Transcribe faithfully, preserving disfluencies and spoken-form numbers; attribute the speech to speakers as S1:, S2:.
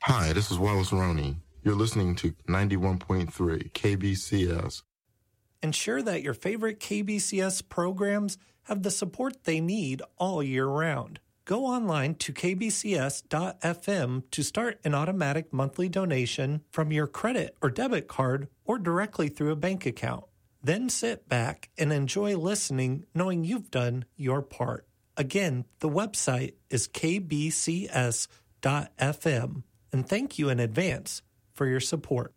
S1: Hi, this is Wallace Roney. You're listening to ninety-one point three K B C S.
S2: Ensure that your favorite K B C S programs have the support they need all year round. Go online to k b c s dot f m to start an automatic monthly donation from your credit or debit card or directly through a bank account. Then sit back and enjoy listening knowing you've done your part. Again, the website is k b c s dot f m. And thank you in advance for your support.